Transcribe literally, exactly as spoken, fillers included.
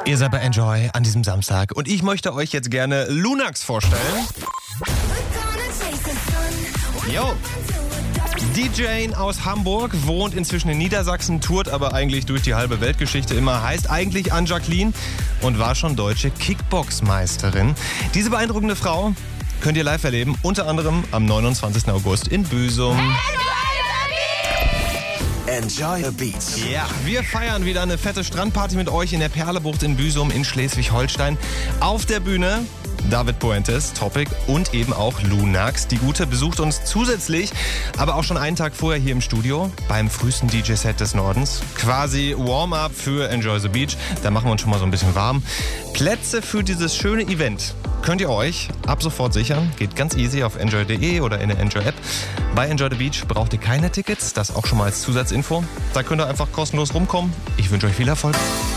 Ihr seid bei Enjoy an diesem Samstag und ich möchte euch jetzt gerne Lunax vorstellen. Yo! D J aus Hamburg, wohnt inzwischen in Niedersachsen, tourt aber eigentlich durch die halbe Weltgeschichte immer, heißt eigentlich Ann-Jacqueline und war schon deutsche Kickbox-Meisterin. Diese beeindruckende Frau könnt ihr live erleben, unter anderem am neunundzwanzigsten August in Büsum. Enjoy the Beats. Ja, wir feiern wieder eine fette Strandparty mit euch in der Perlebucht in Büsum in Schleswig-Holstein. Auf der Bühne David Puentes, Topic und eben auch Lunax. Die Gute besucht uns zusätzlich, aber auch schon einen Tag vorher hier im Studio beim frühesten D J-Set des Nordens. Quasi Warm-up für Enjoy the Beach. Da machen wir uns schon mal so ein bisschen warm. Plätze für dieses schöne Event könnt ihr euch ab sofort sichern. Geht ganz easy auf enjoy punkt de oder in der Enjoy-App. Bei Enjoy the Beach braucht ihr keine Tickets. Das auch schon mal als Zusatzinfo. Da könnt ihr einfach kostenlos rumkommen. Ich wünsche euch viel Erfolg.